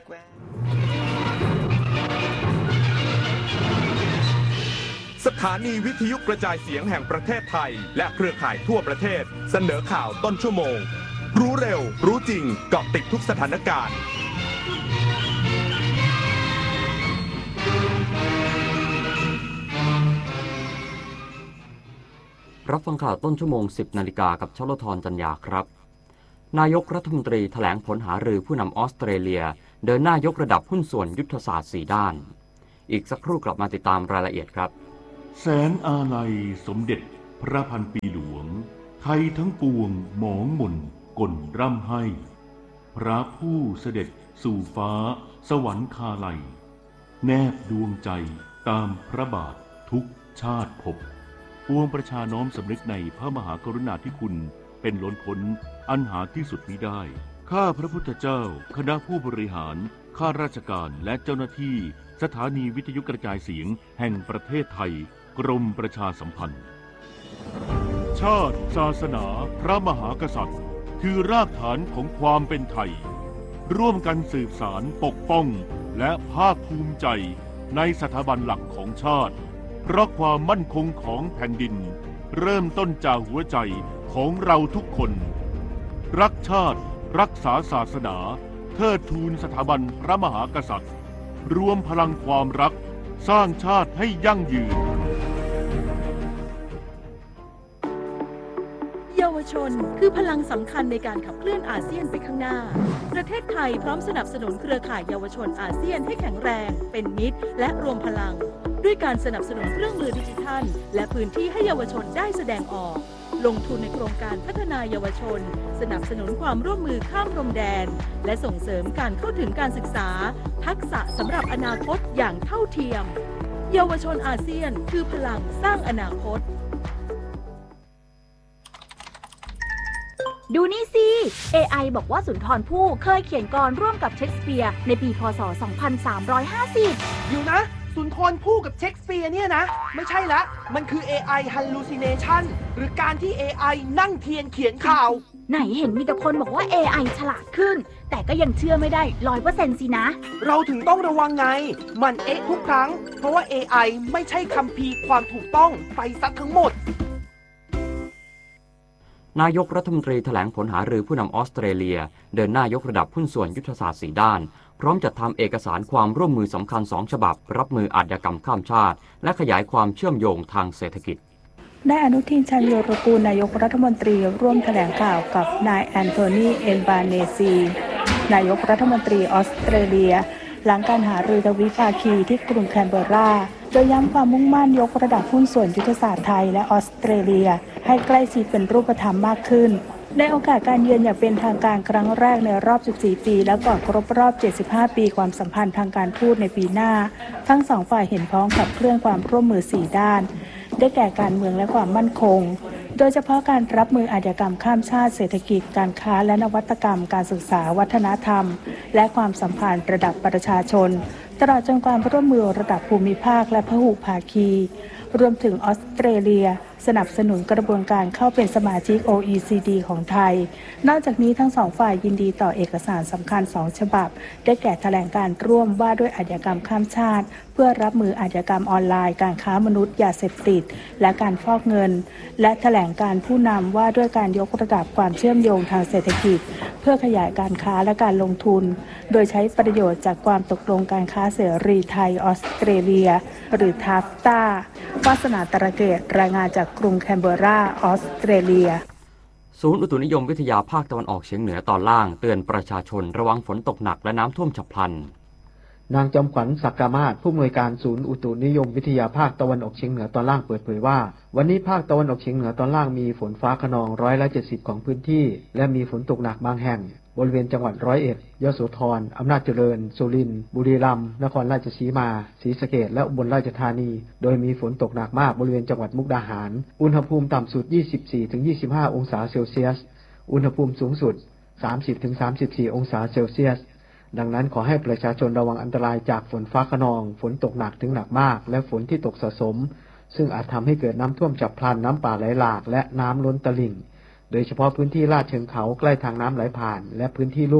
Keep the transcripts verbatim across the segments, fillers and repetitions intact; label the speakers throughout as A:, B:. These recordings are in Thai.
A: แกว้ง
B: สถานีวิทยุกระจายเสียงแห่งประเทศไทยและเครือข่ายทั่วประเทศเสนอข่าวต้นชั่วโมงรู้เร็วรู้จริงเกาะติดทุกสถานการณ์
C: รับฟังข่าวต้นชั่วโมง สิบนาฬิกากับชลธรจันยาครับนายกรัฐมนตรีแถลงผลหารือผู้นำออสเตรเลียเดินหน้ายกระดับหุ้นส่วนยุทธศาสตร์สี่ด้านอีกสักครู่กลับมาติดตามรายละเอียดครับ
D: แสนอาลัยสมเด็จพระพันปีหลวงไทยทั้งปวงหมองหม่นก่นร่ำให้พระผู้เสด็จสู่ฟ้าสวรรคาลัยแนบดวงใจตามพระบาททุกชาติภพปวงประชาน้อมสำนึกในพระมหากรุณาธิคุณเป็นล้นพ้นอันหาที่สุดมิได้ข้าพระพุทธเจ้าคณะผู้บริหารข้าราชการและเจ้าหน้าที่สถานีวิทยุกระจายเสียงแห่งประเทศไทยกรมประชาสัมพันธ์ชาติศาสนาพระมหากษัตริย์คือรากฐานของความเป็นไทยร่วมกันสืบสานปกป้องและภาคภูมิใจในสถาบันหลักของชาติเพราะความมั่นคงของแผ่นดินเริ่มต้นจากหัวใจของเราทุกคนรักชาติรักษาศาสนาเทิดทูนสถาบันพระมหากษัตริย์รวมพลังความรักสร้างชาติให้ยั่งยืน
E: เยาวชนคือพลังสำคัญในการขับเคลื่อนอาเซียนไปข้างหน้าประเทศไทยพร้อมสนับสนุนเครือข่ายเยาวชนอาเซียนให้แข็งแรงเป็นมิตรและรวมพลังด้วยการสนับสนุนเครื่องมือดิจิทัลและพื้นที่ให้เยาวชนได้แสดงออกลงทุนในโครงการพัฒนาเยาวชนสนับสนุนความร่วมมือข้ามพรมแดนและส่งเสริมการเข้าถึงการศึกษาทักษะสำหรับอนาคตอย่างเท่าเทียมเยาวชนอาเซียนคือพลังสร้างอนาคต
F: ดูนี่สิ เอ ไอ บอกว่าสุนทรภู่เคยเขียนกลร่วมกับเชคสเปียร์ในปีพ.ศ. สองพันสามร้อยห้าสิบ
A: อยู่นะสุนทรภู่กับเชคสเปียร์เนี่ยนะไม่ใช่ละมันคือ เอ ไอ hallucination หรือการที่ เอ ไอ นั่งเทียนเขียนข่าว
F: ไหนเห็นมีแต่คนบอกว่า เอ ไอ ฉลาดขึ้นแต่ก็ยังเชื่อไม่ได้ ร้อยเปอร์เซ็นต์ สินะ
A: เราถึงต้องระวังไงมันเอ๊ะทุกครั้งเพราะว่า เอ ไอ ไม่ใช่คัมภีร์ความถูกต้องไปซะทั้งหมด
C: นายกรัฐมนตรีแถลงผลหารือผู้นำออสเตรเลียเดินหน้ายกระดับหุ้นส่วนยุทธศาสตร์สี่ด้านพร้อมจัดทำเอกสารความร่วมมือสำคัญสองฉบับรับมืออาชญากรรมข้ามชาติและขยายความเชื่อมโยงทางเศรษฐกิจ
G: นายอนุทิน ชาญวีรกูลนายกรัฐมนตรีร่วมแถลงข่าวกับนายแอนโทนี เอ็นบาเนซีนายกรัฐมนตรีออสเตรเลียหลังการหารือทวิภาคีที่กรุงแคนเบอร์ราโดยย้ำความมุ่งมั่นยกระดับหุ้นส่วนยุทธศาสตร์ไทยและออสเตรเลียให้ใกล้ชิดเป็นรูปธรรมมากขึ้นในโอกาสการเยือนอย่างเป็นทางการครั้งแรกในรอบสิบสี่ปีและก่อนครบรอบเจ็ดสิบห้าปีความสัมพันธ์ทางการทูตในปีหน้าทั้งสองฝ่ายเห็นพ้องขับเคลื่อนความร่วมมือสี่ด้านได้แก่การเมืองและความมั่นคงโดยเฉพาะการรับมืออาชญากรรมข้ามชาติเศรษฐกิจการค้าและนวัตกรรมการศึกษาวัฒนธรรมและความสัมพันธ์ระดับประชาชนตลอดจนความร่วมมือระดับภูมิภาคและพหุภาคีรวมถึงออสเตรเลียสนับสนุนกระบวนการเข้าเป็นสมาชิก โอ อี ซี ดี ของไทยนอกจากนี้ทั้งสองฝ่ายยินดีต่อเอกสารสำคัญสองฉบับได้แก่แถลงการร่วมว่าด้วยอาชญากรรมข้ามชาติเพื่อรับมืออาชญากรรมออนไลน์การค้ามนุษย์ยาเสพติดและการฟอกเงินและแถลงการผู้นำว่าด้วยการยกระดับความเชื่อมโยงทางเศรษฐกิจเพื่อขยายการค้าและการลงทุนโดยใช้ประโยชน์จากความตกลงการค้าเสรีไทยออสเตรเลียหรือทาฟตาวาสนาตระเกตรายงานจากกรุงแคนเบอร์ราออสเตรเลีย
C: ศูนย์อุตุนิยมวิทยาภาคตะวันออกเฉียงเหนือตอนล่างเตือนประชาชนระวังฝนตกหนักและน้ำท่วมฉับพลัน
H: นางจำขวัญศักดิ์กามาศผู้อำนวยการศูนย์อุตุนิยมวิทยาภาคตะวันออกเฉียงเหนือตอนล่างเปิดเผยว่าวันนี้ภาคตะวันออกเฉียงเหนือตอนล่างมีฝนฟ้าคะนองร้อยละเจ็ดสิบของพื้นที่และมีฝนตกหนักบางแห่งบริเวณจังหวัดร้อยเอ็ดยโสธรอำนาจเจริญสุรินทร์บุรีรัมย์นครราชสีมาศรีสะเกษและอุบลราชธานีโดยมีฝนตกหนักมากบริเวณจังหวัดมุกดาหารอุณหภูมิต่ำสุด ยี่สิบสี่ถึงยี่สิบห้า องศาเซลเซียสอุณหภูมิสูงสุด สามสิบถึงสามสิบสี่ องศาเซลเซียสดังนั้นขอให้ประชาชนระวังอันตรายจากฝนฟ้าคะนองฝนตกหนักถึงหนักมากและฝนที่ตกสะสมซึ่งอาจทำให้เกิดน้ำท่วมฉับพลันน้ำป่าไหลหลากและน้ำล้นตลิ่งโดยเฉพาะพื้นที่ลาดเชิงเขาใกล้ทางน้ำไหลผ่านและพื้นที่ลุ่ม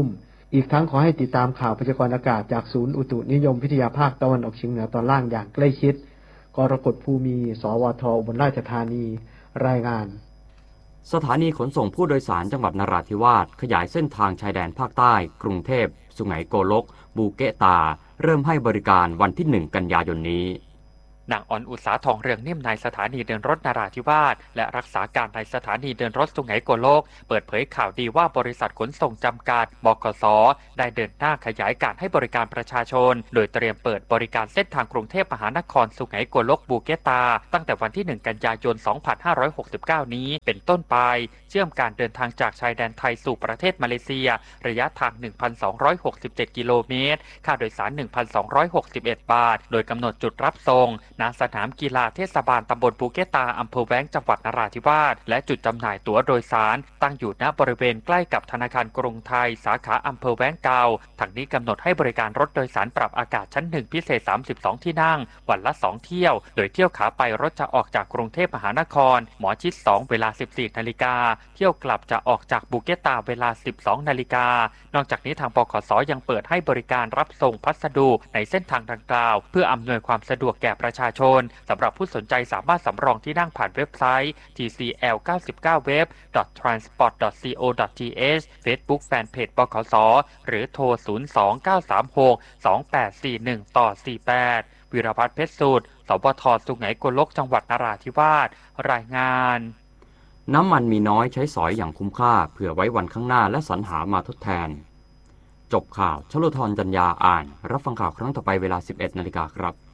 H: อีกทั้งขอให้ติดตามข่าวพยากรณ์อากาศจากศูนย์อุตุนิยมวิทยาภาคตะวันออกเฉียงเหนือตอนล่างอย่างใกล้ชิดกรกฎภูมิสวทอุบลราชธานีรายงาน
C: สถานีขนส่งผู้โดยสารจังหวัดนราธิวาสขยายเส้นทางชายแดนภาคใต้กรุงเทพสุไหงโกลกบูเกตาเริ่มให้บริการวันที่หนึ่งกันยายนนี้
I: นางอ่อนอุษาทองเรืองนิ่มนายสถานีเดินรถนราธิวาสและรักษาการนายสถานีเดินรถสุไหงโกลกเปิดเผยข่าวดีว่าบริษัทขนส่งจำกัดบขส.ได้เดินหน้าขยายการให้บริการประชาชนโดยเตรียมเปิดบริการเส้นทางกรุงเทพมหานครสุไหงโกลกบูเกตาตั้งแต่วันที่หนึ่งกันยายนสองพันห้าร้อยหกสิบเก้านี้เป็นต้นไปเชื่อมการเดินทางจากชายแดนไทยสู่ประเทศมาเลเซียระยะทาง หนึ่งพันสองร้อยหกสิบเจ็ด กิโลเมตรค่าโดยสาร หนึ่งพันสองร้อยหกสิบเอ็ด บาทโดยกำหนดจุดรับส่งณสนามกีฬาเทศบาลตำบลบูเกตาอำเภอแว้งจังหวัดนราธิวาสและจุดจำหน่ายตั๋วโดยสารตั้งอยู่ณบริเวณใกล้กับธนาคารกรุงไทยสาขาอำเภอแว้งเก่าทั้งนี้กำหนดให้บริการรถโดยสารปรับอากาศชั้นหนึ่งพิเศษสามสิบสองที่นั่งวันละสองเที่ยวโดยเที่ยวขาไปรถจะออกจากกรุงเทพมหานครหมอชิดสองเวลา สิบสี่นาฬิกาเที่ยวกลับจะออกจากบูเกตาเวลา สิบสองนาฬิกานอกจากนี้ทางบขส.ยังเปิดให้บริการรับส่งพัสดุในเส้นทางดังกล่าวเพื่ออำนวยความสะดวกแก่ประชาชนสำหรับผู้สนใจสามารถสำรองที่นั่งผ่านเว็บไซต์ ที ซี แอล เก้าสิบเก้า เว็บ transport ดอท ซี โอ ดอท ที เอช Facebook Fanpage บขส.หรือโทร ศูนย์ สอง เก้า สาม หก สอง แปด สี่ หนึ่ง ต่อ สี่แปด วิรพัฒน์เพชรสูตรสวท.สุไหงโกลกจังหวัดนราธิวาสรายงาน
C: น้ำมันมีน้อยใช้สอยอย่างคุ้มค่าเผื่อไว้วันข้างหน้าและสรรหามาทดแทนจบข่าวชโลธรจัญญาอ่านรับฟังข่าวครั้งต่อไปเวลา สิบเอ็ดนาฬิกาครับ